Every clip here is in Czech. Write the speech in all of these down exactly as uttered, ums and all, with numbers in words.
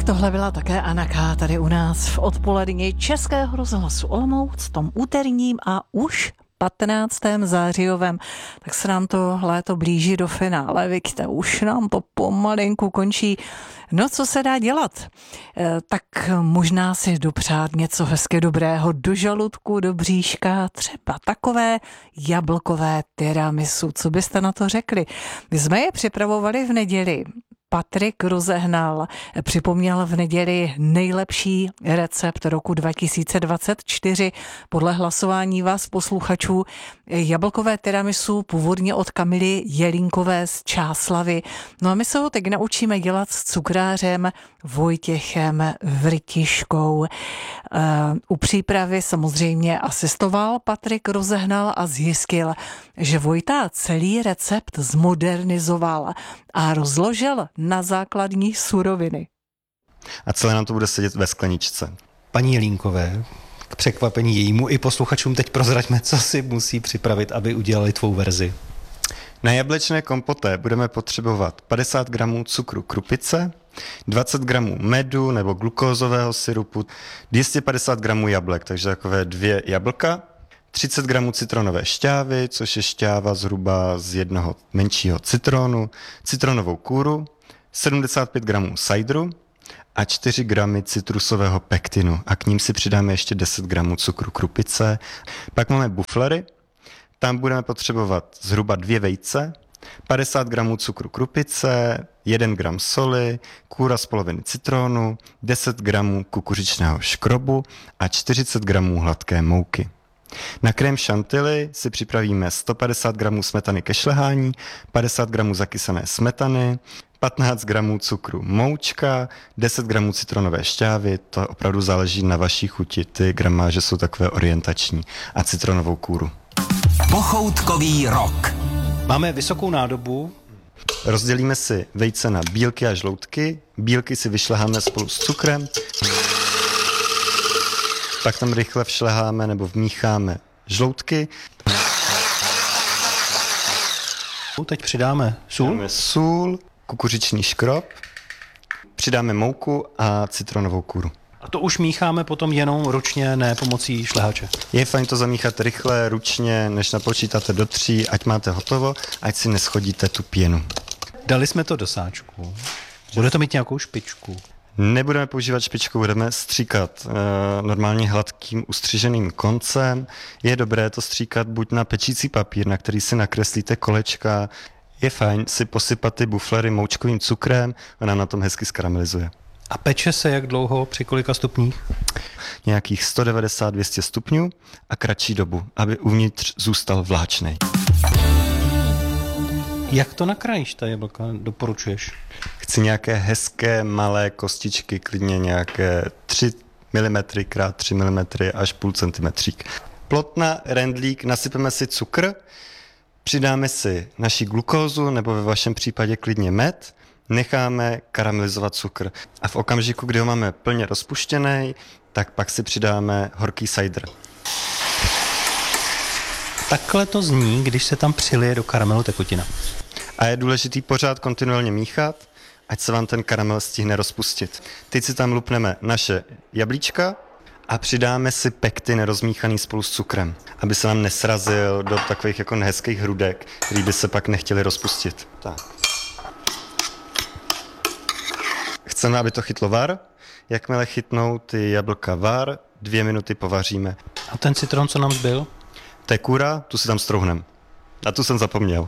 tohle byla také Anna K. tady u nás v odpoledni Českého rozhlasu Olomouc, v tom úterním a už patnáctém zářijovém. Tak se nám to léto blíží do finále, vidíte, už nám to pomalinku končí. No, co se dá dělat? E, tak možná si dopřát něco hezky dobrého do žaludku, do bříška, třeba takové jablkové tiramisu. Co byste na to řekli? My jsme je připravovali v neděli. Patrik rozehnal, připomněl v neděli nejlepší recept roku dva tisíce dvacet čtyři podle hlasování vás posluchačů. Jablkové tiramisu původně od Kamily Jelínkové z Čáslavy. No a my se ho teď naučíme dělat s cukrářem Vojtěchem Vrtiškou. Uh, u přípravy samozřejmě asistoval Patrik rozehnal a zjistil, že Vojta celý recept zmodernizoval a rozložil na základní suroviny. A celé nám to bude sedět ve skleničce. Paní Jelínkové, k překvapení jejímu i posluchačům teď prozraďme, co si musí připravit, aby udělali tvou verzi. Na jablečné kompoté budeme potřebovat padesát gramů cukru krupice, dvacet gramů medu nebo glukózového syrupu, dvě stě padesát gramů jablek, takže takové dvě jablka, třicet gramů citronové šťávy, což je šťáva zhruba z jednoho menšího citronu, citronovou kůru, sedmdesát pět gramů sajdru a čtyři gramy citrusového pektinu. A k ním si přidáme ještě deset gramů cukru krupice. Pak máme buflery, tam budeme potřebovat zhruba dvě vejce, padesát gramů cukru krupice, jeden gram soli, kůra z poloviny citronu, deset gramů kukuřičného škrobu a čtyřicet gramů hladké mouky. Na krém šantilly si připravíme sto padesát gramů smetany ke šlehání, padesát gramů zakysané smetany, patnáct gramů cukru moučka, deset gramů citronové šťávy, to opravdu záleží na vaší chuti, ty gramáže jsou takové orientační, a citronovou kůru. Pochoutkový rok. Máme vysokou nádobu. Rozdělíme si vejce na bílky a žloutky, bílky si vyšleháme spolu s cukrem, pak tam rychle všleháme nebo vmícháme žloutky. Teď přidáme sůl. Přidáme sůl, kukuřičný škrob, přidáme mouku a citronovou kůru. A to už mícháme potom jenom ručně, ne pomocí šlehače. Je fajn to zamíchat rychle, ručně, než napočítáte do tří, ať máte hotovo, ať si neschodíte tu pěnu. Dali jsme to do sáčku. Bude to mít nějakou špičku? Nebudeme používat špičku, budeme stříkat e, normálně hladkým ustřiženým koncem. Je dobré to stříkat buď na pečící papír, na který si nakreslíte kolečka. Je fajn si posypat ty buflery moučkovým cukrem, ona na tom hezky skaramelizuje. A peče se jak dlouho, při kolika stupních? Nějakých sto devadesát až dvě stě stupňů a kratší dobu, aby uvnitř zůstal vláčnej. Jak to nakrájíš, ta jablka, doporučuješ? Chci nějaké hezké malé kostičky, klidně nějaké tři milimetry krát tři milimetry až půl centimetřík. Plotna, rendlík, nasypeme si cukr, přidáme si naši glukózu, nebo ve vašem případě klidně med, necháme karamelizovat cukr. A v okamžiku, kdy ho máme plně rozpuštěný, tak pak si přidáme horký sajdr. Takhle to zní, když se tam přilije do karamelu tekutina. A je důležitý pořád kontinuálně míchat, ať se vám ten karamel stihne rozpustit. Teď si tam lupneme naše jablíčka a přidáme si pektin rozmíchaný spolu s cukrem, aby se nám nesrazil do takových jako nehezkých hrudek, který by se pak nechtěli rozpustit. Tak. Chceme, aby to chytlo var. Jakmile chytnou ty jablka var, dvě minuty povaříme. A ten citron, co nám zbyl? To je kůra, tu si tam strouhnem. A tu jsem zapomněl.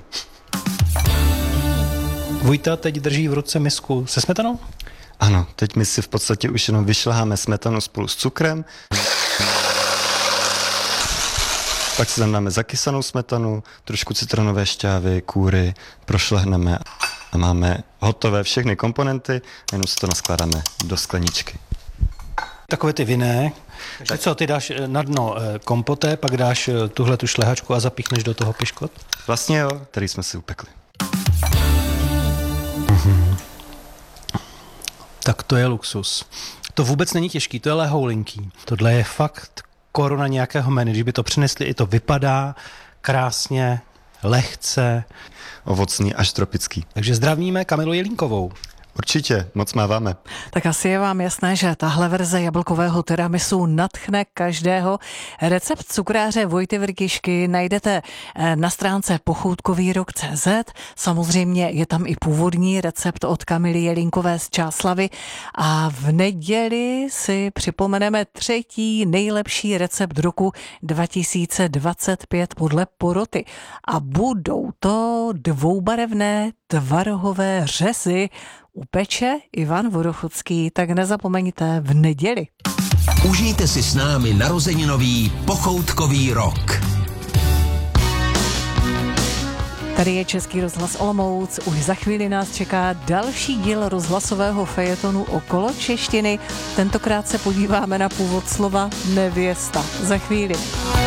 Vojta teď drží v ruce misku se smetanou? Ano, teď my si v podstatě už jenom vyšleháme smetanu spolu s cukrem. Pak si tam dáme zakysanou smetanu, trošku citronové šťávy, kůry, prošlehneme a máme hotové všechny komponenty, jenom si to naskládáme do skleničky. Takové ty vinné. Takže co, ty dáš na dno kompoté, pak dáš tuhle tu šlehačku a zapíchneš do toho piškot? Vlastně jo, který jsme si upekli. Mhm. Tak to je luxus. To vůbec není těžký, to je lehoulinký. Tohle je fakt koruna nějakého menu. Když by to přinesli, i to vypadá krásně, lehce. Ovocný až tropický. Takže zdravíme Kamilu Jelínkovou. Určitě, moc máváme. Tak asi je vám jasné, že tahle verze jablkového tiramisu nadchne každého. Recept cukráře Vojty Vrtišky najdete na stránce pochoutkový rok tečka cé zet. Samozřejmě je tam i původní recept od Kamily Jelinkové z Čáslavy a v neděli si připomeneme třetí nejlepší recept roku dva tisíce dvacet pět podle poroty. A budou to dvoubarevné tvarohové řezy. Upeče Ivan Vodochodský, tak nezapomeňte v neděli. Užijte si s námi narozeninový pochoutkový rok. Tady je Český rozhlas Olomouc. Už za chvíli nás čeká další díl rozhlasového fejetonu okolo češtiny. Tentokrát se podíváme na původ slova nevěsta. Za chvíli.